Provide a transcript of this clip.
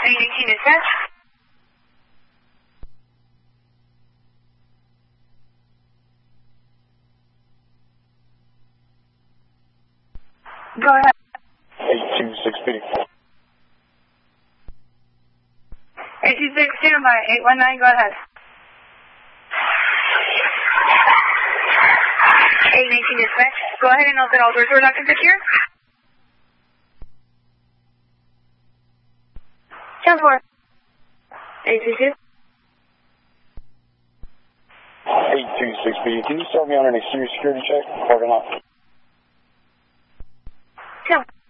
818 dispatch. Go ahead. 826B. 8262 by 819, go ahead. 818 dispatch. Go ahead and note that all doors were locked and secure. 10-4. 822. 826B. Can you start me on an exterior security check? Parking lot. 10.